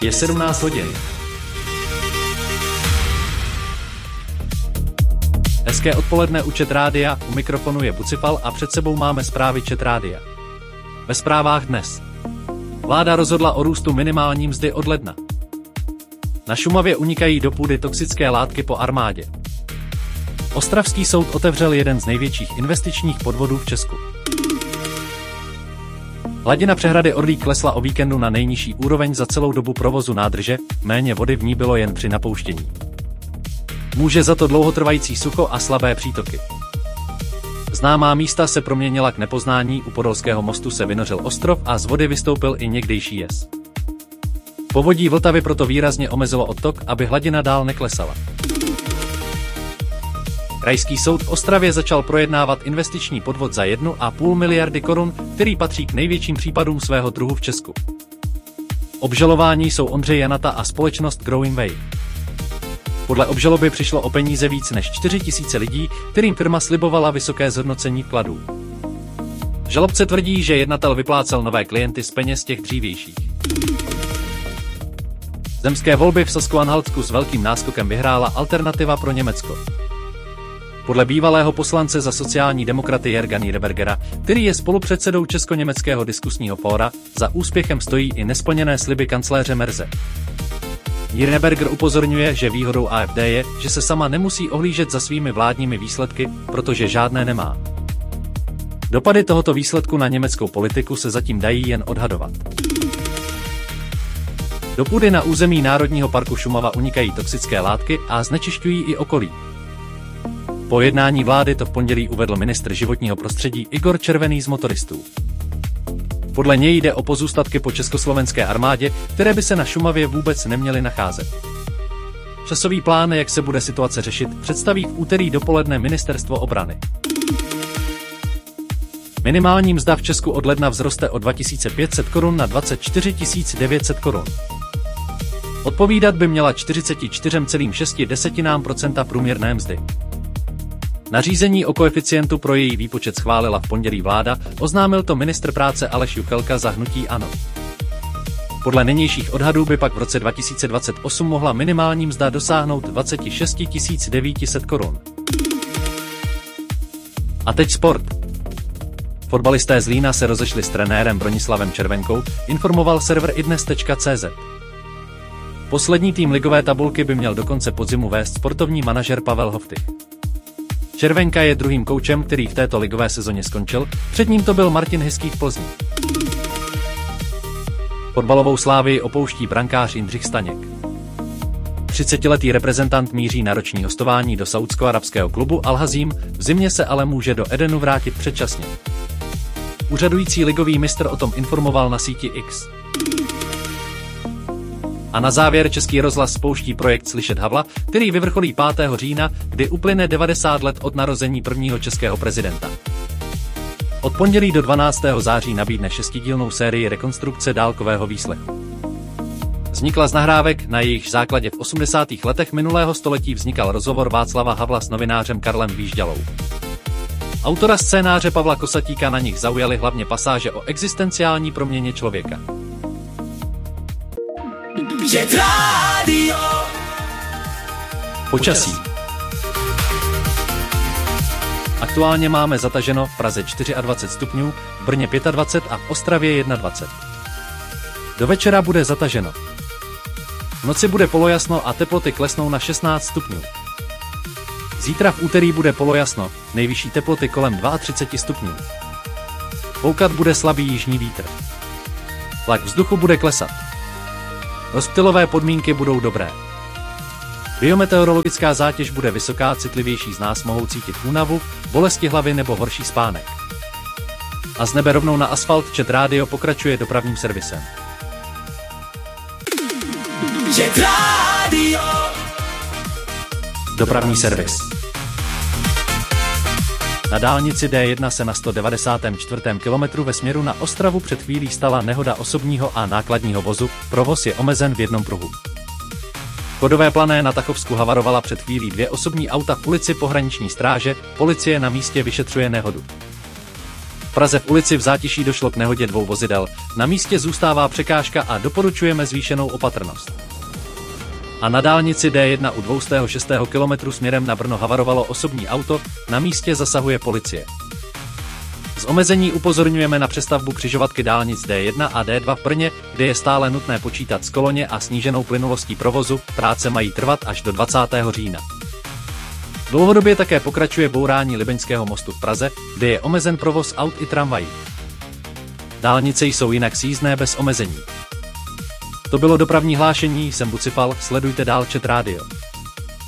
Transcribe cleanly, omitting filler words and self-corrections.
Je 17 hodin. Hezké odpoledne u Chat Rádia, u mikrofonu je Bucifal a před sebou máme zprávy Chat Rádia. Ve zprávách dnes. Vláda rozhodla o růstu minimální mzdy od ledna. Na Šumavě unikají do půdy toxické látky po armádě. Ostravský soud otevřel jeden z největších investičních podvodů v Česku. Hladina přehrady Orlík klesla o víkendu na nejnižší úroveň za celou dobu provozu nádrže, méně vody v ní bylo jen při napouštění. Může za to dlouhotrvající sucho a slabé přítoky. Známá místa se proměnila k nepoznání, u Podolského mostu se vynořil ostrov a z vody vystoupil i někdejší jez. Povodí Vltavy proto výrazně omezilo odtok, aby hladina dál neklesala. Krajský soud v Ostravě začal projednávat investiční podvod za 1,5 miliardy korun, který patří k největším případům svého druhu v Česku. Obžalováni jsou Ondřej Janata a společnost Growing Way. Podle obžaloby přišlo o peníze víc než 4 000 lidí, kterým firma slibovala vysoké zhodnocení vkladů. Žalobce tvrdí, že jednatel vyplácel nové klienty z peněz těch dřívějších. Zemské volby v Sasko-Anhaltsku s velkým náskokem vyhrála Alternativa pro Německo. Podle bývalého poslance za sociální demokraty Jörga Niederbergera, který je spolupředsedou Česko-německého diskusního fóra, za úspěchem stojí i nesplněné sliby kancléře Merze. Niederberger upozorňuje, že výhodou AfD je, že se sama nemusí ohlížet za svými vládními výsledky, protože žádné nemá. Dopady tohoto výsledku na německou politiku se zatím dají jen odhadovat. Do půdy na území Národního parku Šumava unikají toxické látky a znečišťují i okolí. Po jednání vlády to v pondělí uvedl ministr životního prostředí Igor Červený z motoristů. Podle něj jde o pozůstatky po československé armádě, které by se na Šumavě vůbec neměly nacházet. Časový plán, jak se bude situace řešit, představí v úterý dopoledne Ministerstvo obrany. Minimální mzda v Česku od ledna vzroste o 2500 korun na 24 900 korun. Odpovídat by měla 44,6% průměrné mzdy. Nařízení o koeficientu pro její výpočet schválila v pondělí vláda, oznámil to ministr práce Aleš Juchelka za hnutí ANO. Podle nynějších odhadů by pak v roce 2028 mohla minimální mzda dosáhnout 26 900 korun. A teď sport. Fotbalisté Zlína se rozešli s trenérem Bronislavem Červenkou, informoval server idnes.cz. Poslední tým ligové tabulky by měl do konce podzimu vést sportovní manažer Pavel Hoftych. Červenka je druhým koučem, který v této ligové sezóně skončil, před ním to byl Martin Hezký v Plzni. Fotbalovou Slávii opouští brankář Jindřich Staněk. 30letý reprezentant míří na roční hostování do saúdsko-arabského klubu Al-Hazím, v zimě se ale může do Edenu vrátit předčasně. Úřadující ligový mistr o tom informoval na síti X. A na závěr Český rozhlas spouští projekt Slyšet Havla, který vyvrcholí 5. října, kdy uplyne 90 let od narození prvního českého prezidenta. Od pondělí do 12. září nabídne 6dílnou sérii rekonstrukce dálkového výslechu. Vznikla z nahrávek, na jejich základě v 80. letech minulého století vznikal rozhovor Václava Havla s novinářem Karlem Výžďalou. Autora scénáře Pavla Kosatíka na nich zaujaly hlavně pasáže o existenciální proměně člověka. Počasí. Aktuálně máme zataženo v Praze 24 stupňů, v Brně 25 a v Ostravě 21. Do večera bude zataženo. V noci bude polojasno a teploty klesnou na 16 stupňů. Zítra v úterý bude polojasno, nejvyšší teploty kolem 32 stupňů. Foukat bude slabý jižní vítr. Tlak vzduchu bude klesat. Rozptylové podmínky budou dobré. Biometeorologická zátěž bude vysoká, citlivější z nás mohou cítit únavu, bolesti hlavy nebo horší spánek. A z nebe rovnou na asfalt Chat Rádio pokračuje dopravním servisem. Chat Rádio. Dopravní servis. Na dálnici D1 se na 194. kilometru ve směru na Ostravu před chvílí stala nehoda osobního a nákladního vozu, provoz je omezen v jednom pruhu. Chodové Plané na Tachovsku havarovala před chvílí 2 osobní auta v ulici Pohraniční stráže, policie na místě vyšetřuje nehodu. Praze v ulici v Zátiší došlo k nehodě dvou vozidel. Na místě zůstává překážka a doporučujeme zvýšenou opatrnost. A na dálnici D1 u 206. kilometru směrem na Brno havarovalo osobní auto, na místě zasahuje policie. Z omezení upozorňujeme na přestavbu křižovatky dálnic D1 a D2 v Brně, kde je stále nutné počítat s koloně a sníženou plynulostí provozu, práce mají trvat až do 20. října. Dlouhodobě také pokračuje bourání Libeňského mostu v Praze, kde je omezen provoz aut i tramvají. Dálnice jsou jinak sjízdné bez omezení. To bylo dopravní hlášení, jsem Bucifal, sledujte dál Chat Radio.